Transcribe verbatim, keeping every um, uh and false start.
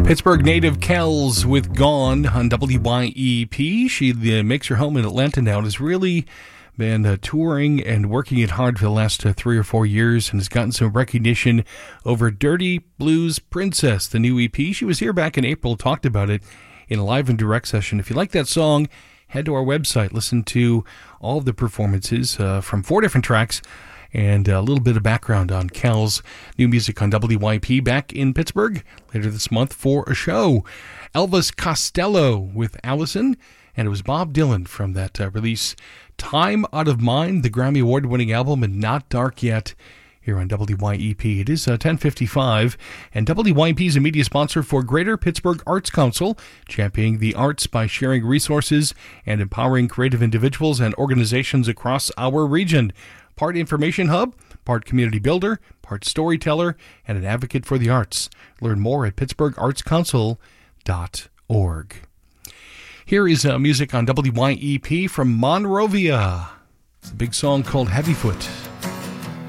Pittsburgh native Kells with Gone on W Y E P. She uh, makes her home in Atlanta now and has really been uh, touring and working it hard for the last uh, three or four years and has gotten some recognition over Dirty Blues Princess, the new E P. She was here back in April, talked about it in a live and direct session. If you like that song, head to our website, listen to all of the performances uh, from four different tracks, and a little bit of background on Kel's new music on W Y P back in Pittsburgh later this month for a show. Elvis Costello with Allison, and it was Bob Dylan from that uh, release, Time Out of Mind, the Grammy Award-winning album, and Not Dark Yet, here on W Y E P. It is uh, ten fifty-five, and W Y E P is a media sponsor for Greater Pittsburgh Arts Council, championing the arts by sharing resources and empowering creative individuals and organizations across our region. Part information hub, part community builder, part storyteller, and an advocate for the arts. Learn more at pittsburgh arts council dot org. Here is uh, music on W Y E P from Monrovia. It's a big song called Heavyfoot.